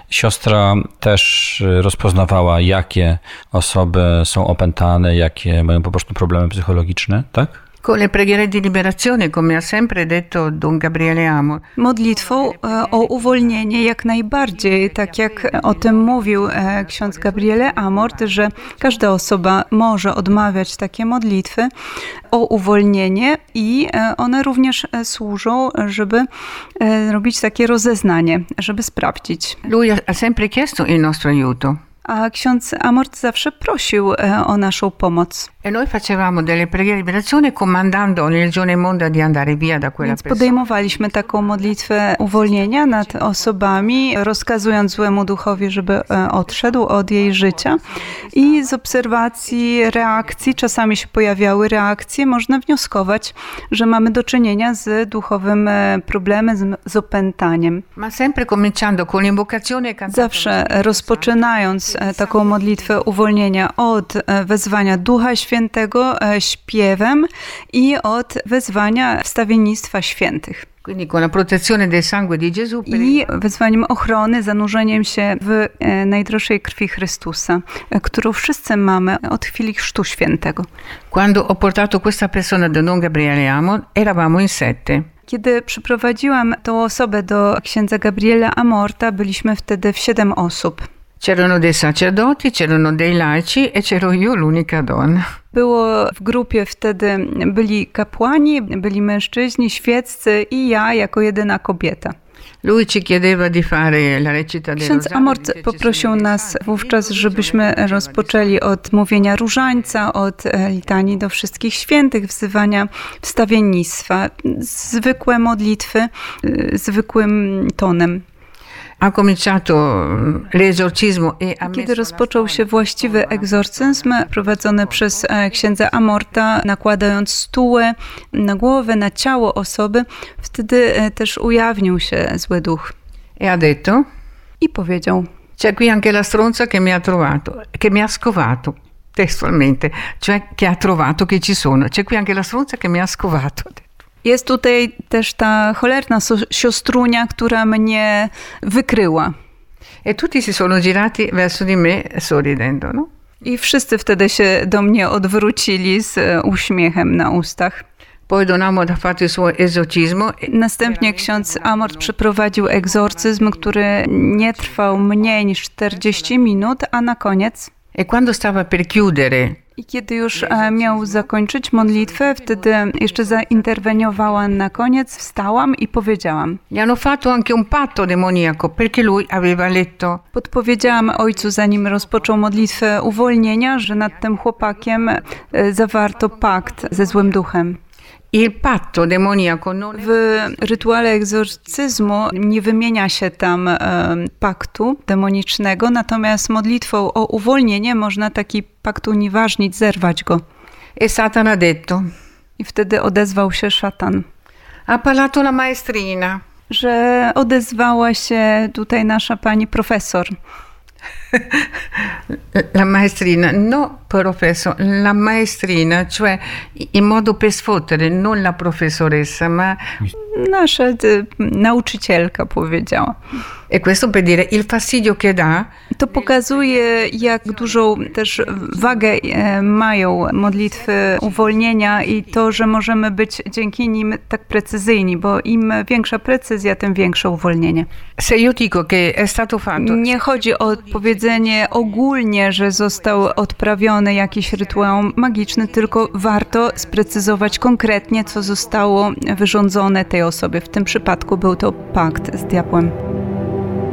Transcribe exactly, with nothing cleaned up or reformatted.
Siostra też rozpoznawała, jakie osoby są opętane, jakie mają po prostu problemy psychologiczne, tak? Con le preghiere di liberazione, come ha sempre detto Don Gabriele Amor. Modlitwą o uwolnienie jak najbardziej, tak jak o tym mówił ksiądz Gabriele Amor, że każda osoba może odmawiać takie modlitwy o uwolnienie i one również służą, żeby robić takie rozeznanie, żeby sprawdzić. Lui ha sempre chiesto il nostro aiuto. A ksiądz Amort zawsze prosił o naszą pomoc. E noi facevamo delle preghiere di liberazione comandando ogni legione immonda di andare via da quella Więc persona. podejmowaliśmy taką modlitwę uwolnienia nad osobami, rozkazując złemu duchowi, żeby odszedł od jej życia. I z obserwacji reakcji, czasami się pojawiały reakcje, można wnioskować, że mamy do czynienia z duchowym problemem, z, z opętaniem. Ma sempre cominciando con l'invocazione cantata. Zawsze rozpoczynając taką modlitwę uwolnienia od wezwania Ducha Świętego śpiewem i od wezwania wstawiennictwa świętych. Quindi con la protezione del sangue di Gesù. I wezwaniem ochrony, zanurzeniem się w najdroższej krwi Chrystusa, którą wszyscy mamy od chwili Chrztu Świętego. Quando ho portato questa persona da Don Gabriele Amor, eravamo in sette. Kiedy przyprowadziłam tą osobę do księdza Gabriela Amorta, byliśmy wtedy w siedem osób. C'erano dei sacerdoti, c'erano dei laici e c'ero io l'unica donna. Było w grupie wtedy, byli kapłani, byli mężczyźni, świeccy i ja jako jedyna kobieta. Lui ci chiedeva di fare la recita del Ksiądz Amort poprosił nas wówczas, żebyśmy rozpoczęli od mówienia różańca, od litanii do wszystkich świętych, wzywania wstawiennictwa, zwykłe modlitwy, zwykłym tonem. Ha cominciato l'esorcismo e ha Kiedy rozpoczął się właściwy egzorcyzm prowadzony przez księdza Amorta, nakładając stułę na głowę, na ciało osoby, wtedy też ujawnił się zły duch. E ha detto: I powiedział: c'è qui anche la stronza che mi ha trovato, che mi ha scovato, testualmente, cioè che ha trovato che ci sono. C'è qui anche la stronza che mi ha scovato. Jest tutaj też ta cholerna so- siostrunia, która mnie wykryła. E tutti si sono girati verso di me sorridendo, no? I wszyscy wtedy się do mnie odwrócili z uśmiechem na ustach. Poi Don Amor ha fatto il suo esorcismo. Następnie ksiądz Amort przeprowadził egzorcyzm, który nie trwał mniej niż czterdzieści minut, a na koniec... E quando stava per chiudere... I kiedy już miał zakończyć modlitwę, wtedy jeszcze zainterweniowała na koniec, wstałam i powiedziałam. Gli hanno fatto anche un patto demoniaco, perché lui aveva letto. Podpowiedziałam ojcu, zanim rozpoczął modlitwę uwolnienia, że nad tym chłopakiem zawarto pakt ze złym duchem. Il patto demoniaco non... W rytuale egzorcyzmu nie wymienia się tam e, paktu demonicznego, natomiast modlitwą o uwolnienie można taki pakt unieważnić, zerwać go. E Satan ha detto. I wtedy odezwał się szatan. Ha parlato la maestrina. Że odezwała się tutaj nasza pani profesor. La maestrina, no professor, la maestrina, cioè in modo per sfottere, non la professoressa, ma... Nasza y, nauczycielka powiedziała. E questo per dire il fastidio che dà. To pokazuje, jak dużą też wagę mają modlitwy uwolnienia i to, że możemy być dzięki nim tak precyzyjni, bo im większa precyzja, tym większe uwolnienie. Se io dico che è stato fatto... Nie chodzi o powiedzenie ogólnie, że został odprawiony jakiś rytuał magiczny, tylko warto sprecyzować konkretnie, co zostało wyrządzone tej osobie. W tym przypadku był to pakt z diabłem.